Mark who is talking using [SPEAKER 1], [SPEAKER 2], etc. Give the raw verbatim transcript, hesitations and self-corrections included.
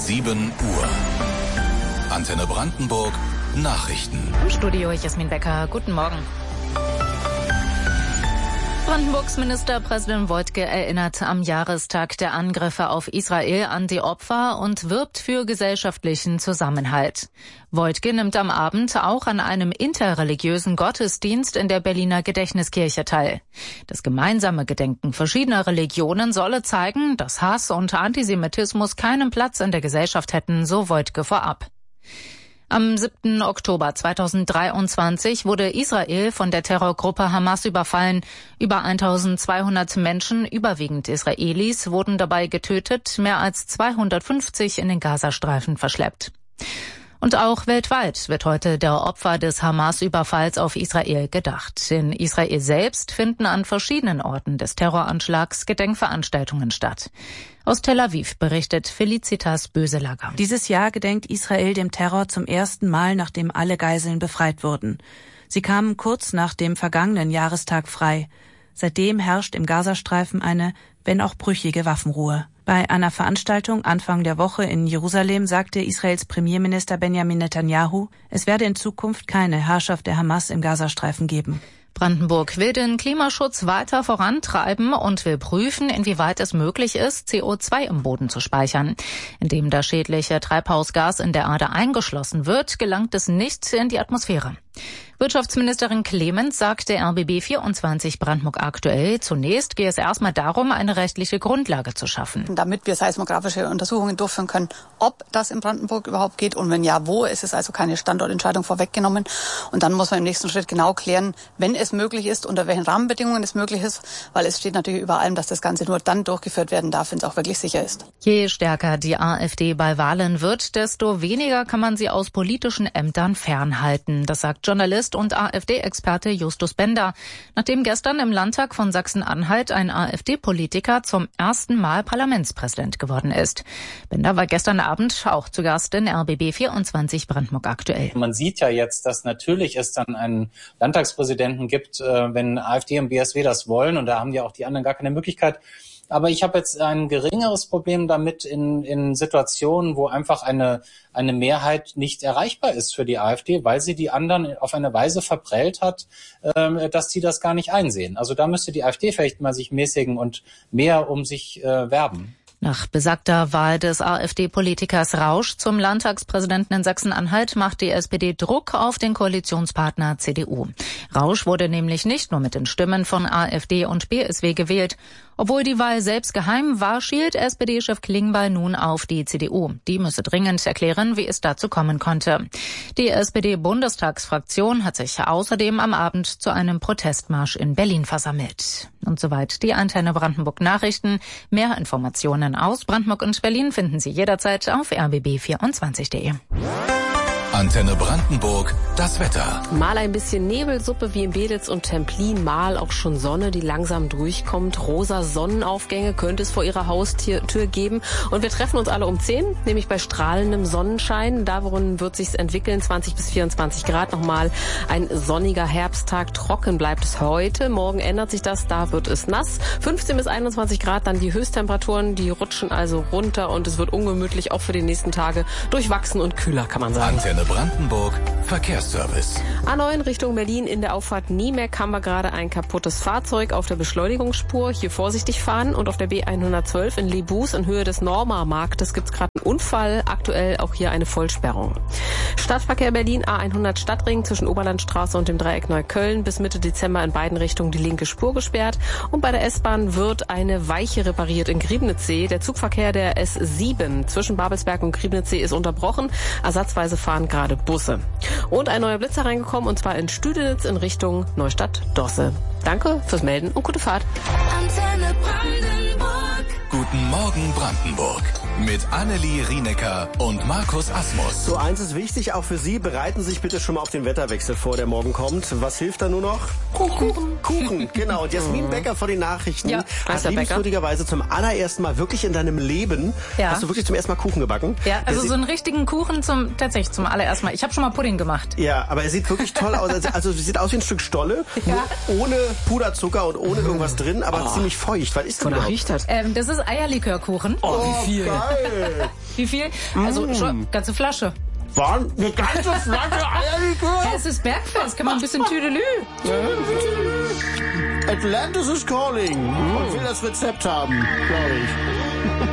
[SPEAKER 1] sieben Uhr. Antenne Brandenburg, Nachrichten.
[SPEAKER 2] Im Studio Jasmin Becker, guten Morgen. Brandenburgs Ministerpräsident Woidke erinnert am Jahrestag der Angriffe auf Israel an die Opfer und wirbt für gesellschaftlichen Zusammenhalt. Woidke nimmt am Abend auch an einem interreligiösen Gottesdienst in der Berliner Gedächtniskirche teil. Das gemeinsame Gedenken verschiedener Religionen solle zeigen, dass Hass und Antisemitismus keinen Platz in der Gesellschaft hätten, so Woidke vorab. Am siebten Oktober zweitausenddreiundzwanzig wurde Israel von der Terrorgruppe Hamas überfallen. Über eintausendzweihundert Menschen, überwiegend Israelis, wurden dabei getötet, mehr als zweihundertfünfzig in den Gazastreifen verschleppt. Und auch weltweit wird heute der Opfer des Hamas-Überfalls auf Israel gedacht. In Israel selbst finden an verschiedenen Orten des Terroranschlags Gedenkveranstaltungen statt. Aus Tel Aviv berichtet Felicitas Böselager.
[SPEAKER 3] Dieses Jahr gedenkt Israel dem Terror zum ersten Mal, nachdem alle Geiseln befreit wurden. Sie kamen kurz nach dem vergangenen Jahrestag frei. Seitdem herrscht im Gazastreifen eine, wenn auch brüchige Waffenruhe. Bei einer Veranstaltung Anfang der Woche in Jerusalem sagte Israels Premierminister Benjamin Netanyahu, es werde in Zukunft keine Herrschaft der Hamas im Gazastreifen geben.
[SPEAKER 2] Brandenburg will den Klimaschutz weiter vorantreiben und will prüfen, inwieweit es möglich ist, C O zwei im Boden zu speichern. Indem das schädliche Treibhausgas in der Erde eingeschlossen wird, gelangt es nicht in die Atmosphäre. Wirtschaftsministerin Clemens sagt der R B B vierundzwanzig Brandenburg aktuell, zunächst gehe es erstmal darum, eine rechtliche Grundlage zu schaffen.
[SPEAKER 4] Damit wir seismografische Untersuchungen durchführen können, ob das in Brandenburg überhaupt geht und wenn ja, wo. Es ist also keine Standortentscheidung vorweggenommen. Und dann muss man im nächsten Schritt genau klären, wenn es möglich ist, unter welchen Rahmenbedingungen es möglich ist, weil es steht natürlich über allem, dass das Ganze nur dann durchgeführt werden darf, wenn es auch wirklich sicher ist.
[SPEAKER 2] Je stärker die AfD bei Wahlen wird, desto weniger kann man sie aus politischen Ämtern fernhalten. Das sagt Journalist und AfD-Experte Justus Bender, nachdem gestern im Landtag von Sachsen-Anhalt ein AfD-Politiker zum ersten Mal Parlamentspräsident geworden ist. Bender war gestern Abend auch zu Gast in R B B vierundzwanzig Brandenburg aktuell.
[SPEAKER 5] Man sieht ja jetzt, dass natürlich es dann einen Landtagspräsidenten gibt, wenn AfD und B S W das wollen, und da haben ja auch die anderen gar keine Möglichkeit. Aber ich habe jetzt ein geringeres Problem damit in, in Situationen, wo einfach eine, eine Mehrheit nicht erreichbar ist für die AfD, weil sie die anderen auf eine Weise verprellt hat, äh, dass die das gar nicht einsehen. Also da müsste die AfD vielleicht mal sich mäßigen und mehr um sich äh, werben.
[SPEAKER 2] Nach besagter Wahl des AfD-Politikers Rausch zum Landtagspräsidenten in Sachsen-Anhalt macht die S P D Druck auf den Koalitionspartner C D U. Rausch wurde nämlich nicht nur mit den Stimmen von AfD und B S W gewählt. Obwohl die Wahl selbst geheim war, schielt S P D-Chef Klingbeil nun auf die C D U. Die müsse dringend erklären, wie es dazu kommen konnte. Die S P D-Bundestagsfraktion hat sich außerdem am Abend zu einem Protestmarsch in Berlin versammelt. Und soweit die Antenne Brandenburg Nachrichten. Mehr Informationen aus Brandenburg und Berlin finden Sie jederzeit auf r b b vierundzwanzig punkt d e.
[SPEAKER 1] Antenne Brandenburg, das Wetter.
[SPEAKER 6] Mal ein bisschen Nebelsuppe wie in Beditz und Templin, mal auch schon Sonne, die langsam durchkommt. Rosa Sonnenaufgänge könnte es vor Ihrer Haustür geben. Und wir treffen uns alle um zehn, nämlich bei strahlendem Sonnenschein. Darin wird sich's entwickeln, zwanzig bis vierundzwanzig Grad. Nochmal ein sonniger Herbsttag. Trocken bleibt es heute. Morgen ändert sich das, da wird es nass. fünfzehn bis einundzwanzig Grad, dann die Höchsttemperaturen, die rutschen also runter und es wird ungemütlich, auch für die nächsten Tage. Durchwachsen und kühler, kann man sagen.
[SPEAKER 1] Antenne Brandenburg, Verkehrsservice.
[SPEAKER 6] A neun Richtung Berlin in der Auffahrt Niemeck haben wir gerade ein kaputtes Fahrzeug auf der Beschleunigungsspur. Hier vorsichtig fahren. Und auf der B hundertzwölf in Lebus in Höhe des Norma-Marktes gibt es gerade einen Unfall. Aktuell auch hier eine Vollsperrung. Stadtverkehr Berlin A hundert Stadtring zwischen Oberlandstraße und dem Dreieck Neukölln. Bis Mitte Dezember in beiden Richtungen die linke Spur gesperrt. Und bei der S-Bahn wird eine Weiche repariert in Griebnitzsee. Der Zugverkehr der S sieben zwischen Babelsberg und Griebnitzsee ist unterbrochen. Ersatzweise fahren gerade Busse. Und ein neuer Blitzer reingekommen, und zwar in Stüdenitz in Richtung Neustadt-Dosse. Danke fürs Melden und gute Fahrt.
[SPEAKER 1] Antenne Brandenburg. Guten Morgen Brandenburg. Mit Annelie Rienecker und Markus Asmus.
[SPEAKER 7] So, eins ist wichtig, auch für Sie. Bereiten Sie sich bitte schon mal auf den Wetterwechsel vor, der morgen kommt. Was hilft da nur noch?
[SPEAKER 6] Kuchen.
[SPEAKER 7] Kuchen, genau. Und Jasmin Becker vor den Nachrichten
[SPEAKER 6] Ja,
[SPEAKER 7] hat liebenswürdigerweise zum allerersten Mal wirklich in deinem Leben,
[SPEAKER 2] Ja.
[SPEAKER 7] hast du wirklich zum ersten Mal Kuchen gebacken?
[SPEAKER 2] Ja, also
[SPEAKER 7] Der
[SPEAKER 2] so einen richtigen Kuchen zum tatsächlich zum allerersten Mal. Ich habe schon mal Pudding gemacht.
[SPEAKER 7] Ja, aber er sieht wirklich toll aus. Also, also sieht aus wie ein Stück Stolle,
[SPEAKER 2] Ja.
[SPEAKER 7] nur ohne Puderzucker und ohne irgendwas drin, aber ziemlich feucht. Was ist denn
[SPEAKER 6] Wonach
[SPEAKER 7] überhaupt?
[SPEAKER 6] riecht das?
[SPEAKER 2] Ähm, das ist Eier Eierlikörkuchen.
[SPEAKER 7] Oh, wie viel? Geil.
[SPEAKER 2] Wie viel? Also, mm. schon, ganze Flasche.
[SPEAKER 7] Waren eine ganze Flasche Eierlikör?
[SPEAKER 2] Ja, es ist Bergfest, kann man ein bisschen Tüdelü.
[SPEAKER 7] Atlantis is calling. Und will das Rezept haben, glaube ich.